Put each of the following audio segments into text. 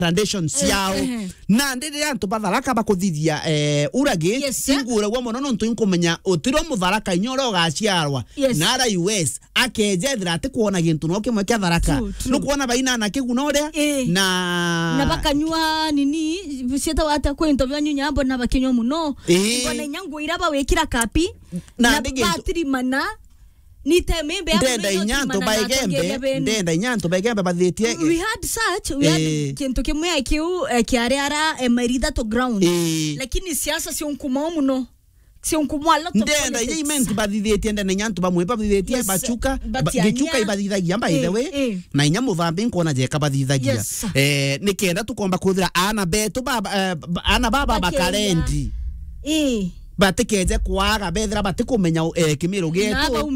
foundations yao na ndire antu batharaka bakuthithia urage singura gwa mono nontu inkumenya utiro mutharaka inyoro gaciarwa na ara US akejethira ati kuona gintu no kimwe kya tharaka no kuona baina na kiguna uria na bakanywa nini buceta wata kwento byanyu nyambo na bakenywa muno ngona nyangu iraba wekira kapi na batiri mana nitemembe ndenda inyanto baigembe bathitie we had kintu kimwe akiu kiariara emerida to ground lakini siasa sio nkuma muno sio nkuma lot ndenda yiment bathitie ndenda inyanto bamwe bathitie bachuka gichuka ibathithagia by the way na inyamu thambi nkona jeka bathithagia nikenda tukomba kuthira ana betu baba bakarendi batekeje kwaga bethira batikumenya kimiro getu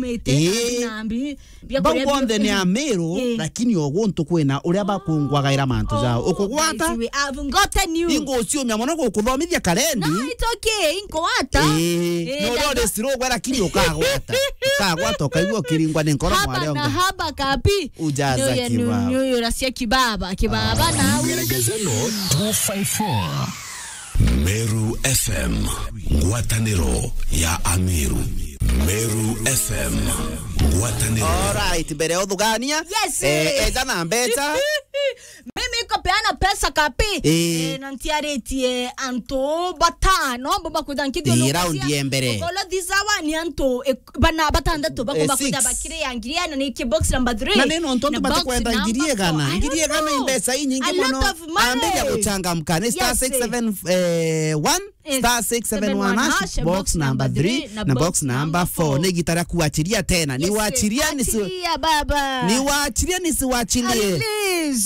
bawonde ni amiro lakini oguntu kwina uria bakungwagaira mantu jao ukugwata ingo ciumya mono gukuthomithia karendi no it's okay ingwata no ro sirogwa lakini ukagwata ukaigua kiringwa ni nkoro mwale na haba kapi ujaza kibaba nyo rasia kibaba na Gelegezelo 254 Meru FM Ngwataniro ya Amiru. Meru FM Ngwataniro. Alright, bere odugania. Eza na mbeta. Mimi ko peana pesa kapi. Nantiareti anto batano baba kudankidio no. Round yembere. Kola dizawa ni anto bana batanda to bako bakuda bakire yangiria na ni box number 3. Na neno ntonto batakwenda ngirie gana imbesa nyingi mono. Ambia kuchangamka ni star 671 star 671 hash box number 3 na box number 4 ni gitara kuachiria tena ni waachiria baba ni waachiria ni siwachilie